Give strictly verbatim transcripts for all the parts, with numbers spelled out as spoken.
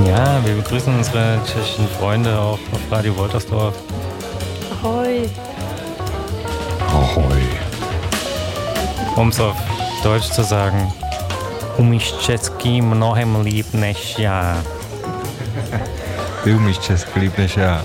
Ja, wir begrüßen unsere tschechischen Freunde auch auf Radio Woltersdorf. Ahoi. Ahoi. Um es auf Deutsch zu sagen. Umíš česky mnohem líp než já. Ty umíš česky líp než já.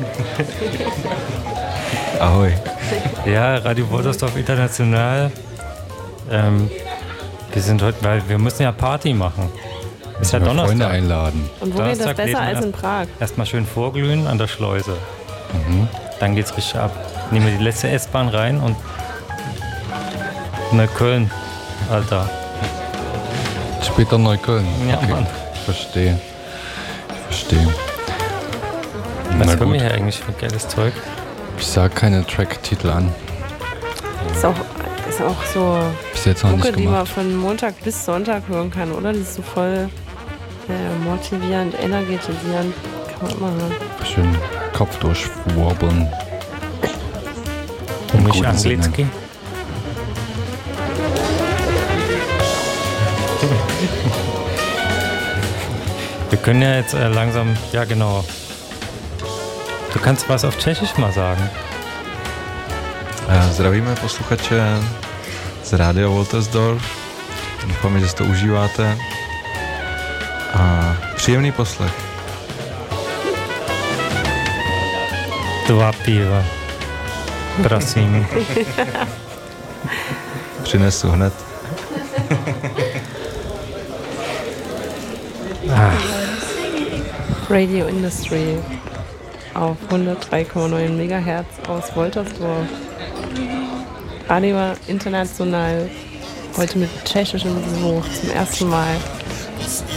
Ahoi. Ja, Radio Woltersdorf International. Ähm, wir sind heute, weil wir müssen ja Party machen. Ist ja Donnerstag. Freunde einladen. Und wo geht das besser als in Prag? Erstmal schön vorglühen an der Schleuse. Mhm. Dann geht's richtig ab. Nehmen wir die letzte S-Bahn rein und Neukölln, Alter. Später Neukölln. Ja, okay. Mann. Ich verstehe. Ich verstehe. Was können wir hier eigentlich für geiles Zeug? Ich sag keine Track-Titel an. Ist auch, ist auch so Bis jetzt noch Mucke, nicht die man gemacht. von Montag bis Sonntag hören kann, oder? Die ist so voll äh, motivierend, energetisierend. Kann man immer hören. Schön Kopf durchwobbeln. Im Umíš guten anglicky? Sinne. Wir können ja jetzt äh, langsam, ja genau. Du kannst was auf Tschechisch mal sagen. Zdravíme posluchače z Rádia Woltersdorf. Doufáme, že si to užíváte. A příjemný poslech. Dva piva. Prosím. Přinesu hned. Ah. Radio Industry auf hundertdrei Komma neun Megahertz aus Woltersdorf. Radio International, heute mit tschechischem Besuch zum ersten Mal.